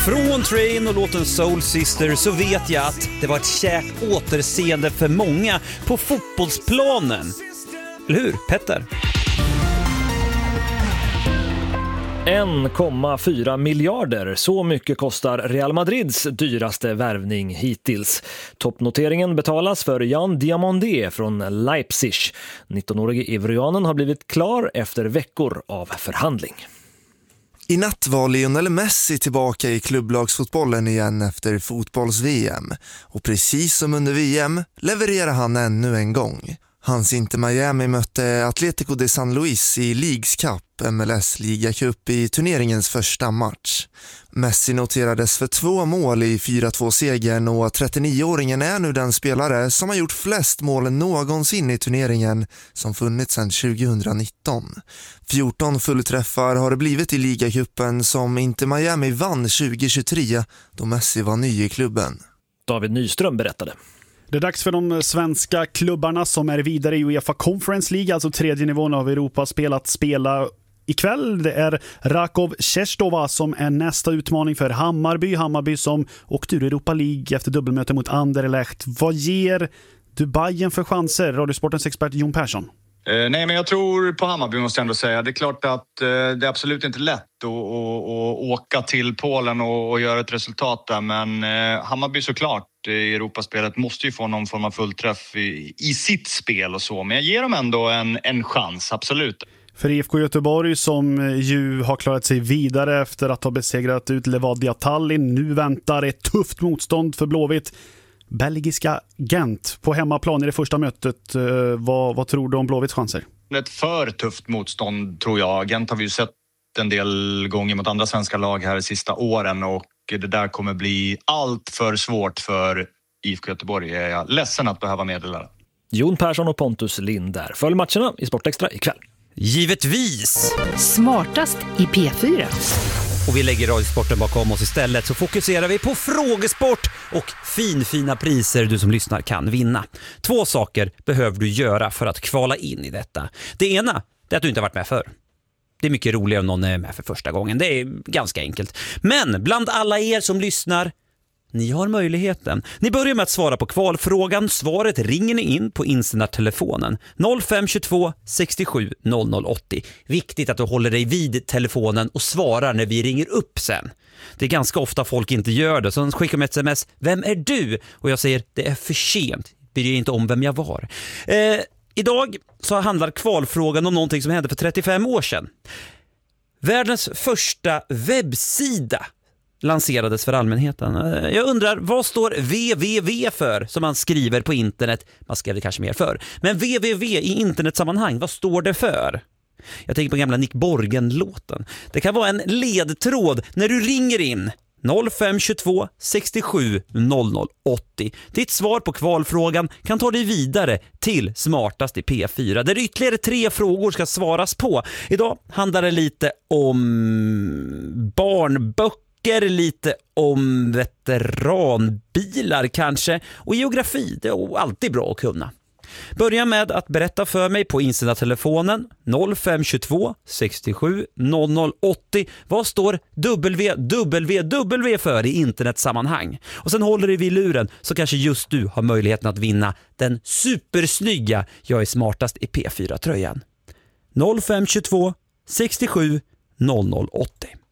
Från Train och låten Soul Sister så vet jag att det var ett kärt återseende för många på fotbollsplanen. Eller hur, Petter? 1,4 miljarder, så mycket kostar Real Madrids dyraste värvning hittills. Toppnoteringen betalas för Jan Diamandé från Leipzig. 19-årige ivorianen har blivit klar efter veckor av förhandling. I natt var Lionel Messi tillbaka i klubblagsfotbollen igen efter fotbolls-VM. Och precis som under VM levererar han ännu en gång. Hans Inter Miami mötte Atlético de San Luis i Leagues Cup, MLS Liga Cup, i turneringens första match. Messi noterades för 2 mål i 4-2-segern och 39-åringen är nu den spelare som har gjort flest mål någonsin i turneringen som funnits sedan 2019. 14 fullträffar har det blivit i Ligacupen som Inter Miami vann 2023 då Messi var ny i klubben. David Nyström berättade. Det är dags för de svenska klubbarna som är vidare i UEFA Conference League, alltså tredje nivån av Europaspel, att spela ikväll. Det är Rakov Czestochowa som är nästa utmaning för Hammarby som åkte ur Europa League efter dubbelmöte mot Anderlecht. Vad ger du Bayern för chanser, Radiosportens expert Jon Persson? Nej, men jag tror på Hammarby, måste jag ändå säga. Det är klart att det är absolut inte lätt att åka till Polen och göra ett resultat där. Men Hammarby såklart i Europaspelet måste ju få någon form av fullträff i sitt spel och så. Men jag ger dem ändå en chans, absolut. För IFK Göteborg som ju har klarat sig vidare efter att ha besegrat ut Levadia Tallinn. Nu väntar ett tufft motstånd för Blåvitt. Belgiska Gent på hemmaplan i det första mötet. Vad tror du om Blåvitts chanser? Ett för tufft motstånd tror jag. Gent har vi ju sett en del gånger mot andra svenska lag här de sista åren och det där kommer bli allt för svårt för IFK Göteborg. Jag är ledsen att behöva meddela. Jon Persson och Pontus Lind där. Följ matcherna i Sportextra ikväll. Givetvis! Smartast i P4. Och vi lägger radiosporten bakom oss istället, så fokuserar vi på frågesport och fina priser du som lyssnar kan vinna. 2 saker behöver du göra för att kvala in i detta. Det ena är att du inte har varit med förr. Det är mycket roligare om någon är med för första gången. Det är ganska enkelt. Men bland alla er som lyssnar, ni har möjligheten. Ni börjar med att svara på kvalfrågan. Svaret ringer ni in på Instant-telefonen 0522 67 00 80. Viktigt att du håller dig vid telefonen och svarar när vi ringer upp sen. Det är ganska ofta folk inte gör det. Så de skickar med ett sms. Vem är du? Och jag säger, det är för sent. Bryr inte om vem jag var. Idag så handlar kvalfrågan om någonting som hände för 35 år sedan. Världens första webbsida lanserades för allmänheten. Jag undrar, vad står www för som man skriver på internet? Man skriver kanske mer för. Men www i internetsammanhang, vad står det för? Jag tänker på gamla Nick Borgen-låten. Det kan vara en ledtråd när du ringer in 0522 67 00 80. Ditt svar på kvalfrågan kan ta dig vidare till Smartast i P4 där ytterligare 3 frågor ska svaras på. Idag handlar det lite om barnböcker, lite om veteranbilar kanske, och geografi. Det är alltid bra att kunna. Börja med att berätta för mig på Instant-telefonen 0522 67 00 80. Vad står www för i internetsammanhang? Och sen håller du vid luren så kanske just du har möjligheten att vinna den supersnygga Jag är smartast i P4-tröjan. 0522 67 00 80.